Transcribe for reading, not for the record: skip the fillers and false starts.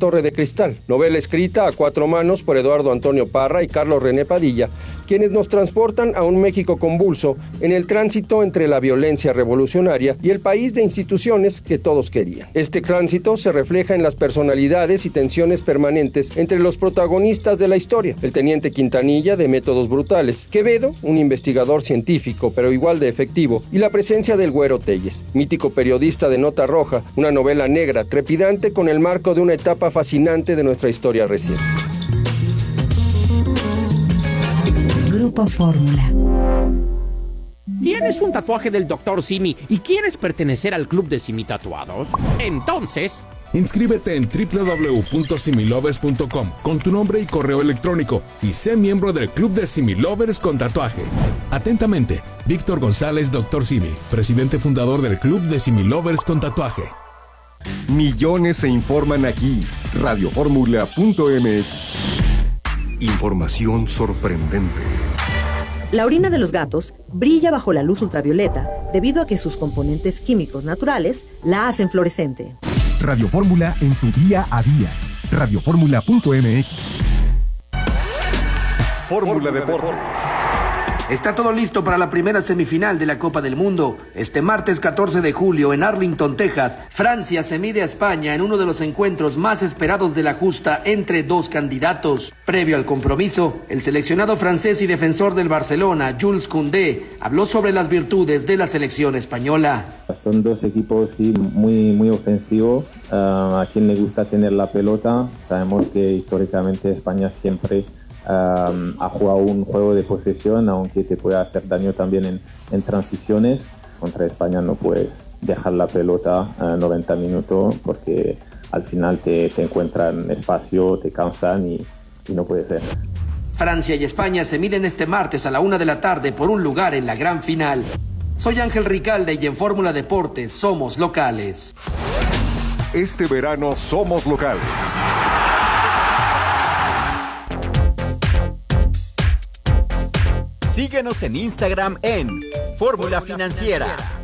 Torre de Cristal, novela escrita a cuatro manos por Eduardo Antonio Parra y Carlos René Padilla, quienes nos transportan a un México convulso en el tránsito entre la violencia revolucionaria y el país de instituciones que todos querían. Este tránsito se refleja en las personalidades y tensiones permanentes entre los protagonistas de la historia: el teniente Quintanilla, de métodos brutales; Quevedo, un investigador científico pero igual de efectivo; y la presencia del Güero Telles, mítico periodista de Nota Roja, una novela negra trepidante con el marco de una etapa fascinante de nuestra historia reciente. Grupo Fórmula. ¿Tienes un tatuaje del Dr. Simi y quieres pertenecer al club de Simi Tatuados? Entonces, inscríbete en www.similovers.com con tu nombre y correo electrónico y sé miembro del club de Similovers con tatuaje. Atentamente, Víctor González, Dr. Simi, presidente fundador del club de Similovers con tatuaje. Millones se informan aquí. Radioformula.mx. Información sorprendente. La orina de los gatos brilla bajo la luz ultravioleta debido a que sus componentes químicos naturales la hacen fluorescente. Radio Fórmula en tu día a día. Radioformula.mx. Fórmula Deportes. Está todo listo para la primera semifinal de la Copa del Mundo. Este martes 14 de julio en Arlington, Texas, Francia se mide a España en uno de los encuentros más esperados de la justa entre dos candidatos. Previo al compromiso, el seleccionado francés y defensor del Barcelona, Jules Koundé, habló sobre las virtudes de la selección española. Son dos equipos muy ofensivos, a quien le gusta tener la pelota. Sabemos que históricamente España siempre ha jugado un juego de posesión, aunque te puede hacer daño también en transiciones. Contra España no puedes dejar la pelota 90 minutos porque al final te encuentran espacio, te cansan y no puede ser. Francia y España se miden este martes a la 1 de la tarde por un lugar en la gran final. Soy Ángel Ricalde y en Fórmula Deportes somos locales. Este verano somos locales. Síguenos en Instagram en Fórmula Financiera.